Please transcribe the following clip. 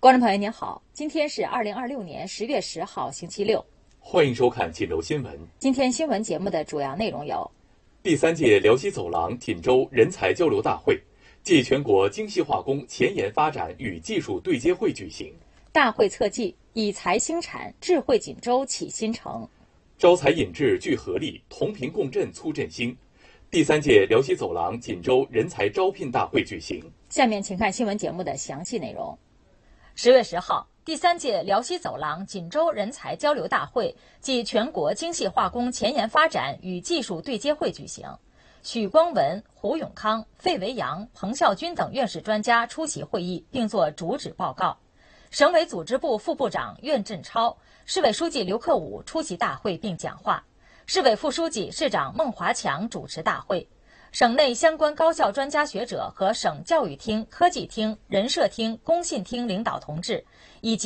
观众朋友您好，今天是2026年10月10号星期六， 欢迎收看锦州新闻。 今天新闻节目的主要内容有： 第3届辽西走廊锦州人才交流大会暨全国精细化工前沿发展与技术对接会举行。 大会侧记以才兴产，智慧锦州启新城。 招才引智聚合力，同频共振促振兴。第3届辽西走廊锦州人才招聘大会举行。 下面请看新闻节目的详细内容。10月10号，第3届辽西走廊锦州人才交流大会暨全国精细化工前沿发展与技术对接会举行。许光文、胡永康、费维扬、彭孝军等院士专家出席会议并作主旨报告。省委组织部副部长苑振超、市委书记刘克武出席大会并讲话。市委副书记、市长孟华强主持大会。省内相关高校专家学者和省教育厅、科技厅、人社厅、工信厅领导同志以及